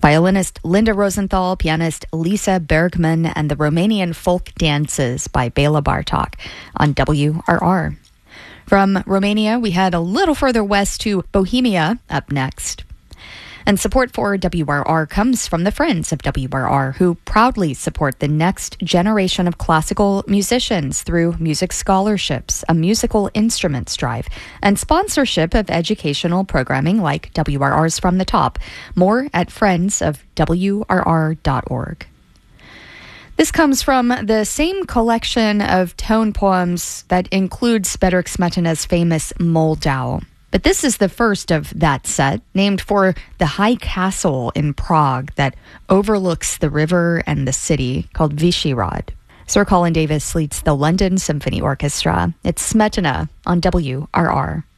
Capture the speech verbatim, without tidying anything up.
Violinist Linda Rosenthal, pianist Lisa Bergman, and the Romanian Folk Dances by Bela Bartok on W R R. From Romania, we head a little further west to Bohemia up next. And support for W R R comes from the Friends of W R R, who proudly support the next generation of classical musicians through music scholarships, a musical instruments drive, and sponsorship of educational programming like W R R's From the Top. More at friends of W R R dot org. This comes from the same collection of tone poems that includes Bedřich Smetana's famous Moldau. But this is the first of that set, named for the high castle in Prague that overlooks the river and the city, called Vyšehrad. Sir Colin Davis leads the London Symphony Orchestra. It's Smetana on W R R.